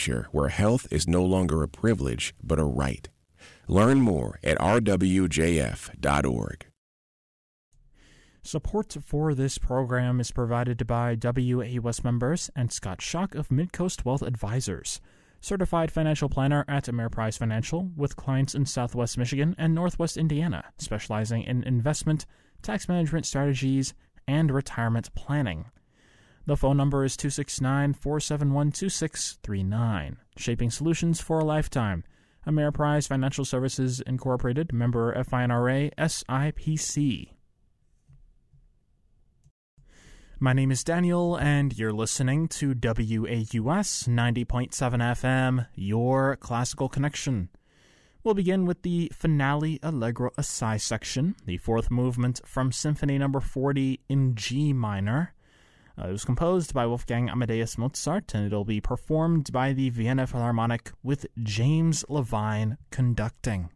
future where health is no longer a privilege but a right. Learn more at rwjf.org. Support for this program is provided by WAUS members and Scott Schock of Midcoast Wealth Advisors, certified financial planner at Ameriprise Financial with clients in Southwest Michigan and Northwest Indiana, specializing in investment, tax management strategies, and retirement planning. The phone number is 269-471-2639. Shaping solutions for a lifetime. Ameriprise Financial Services Incorporated, member FINRA, SIPC. My name is Daniel, and you're listening to WAUS 90.7 FM, your classical connection. We'll begin with the finale Allegro Assai section, the fourth movement from Symphony No. 40 in G minor. It was composed by Wolfgang Amadeus Mozart, and it'll be performed by the Vienna Philharmonic with James Levine conducting.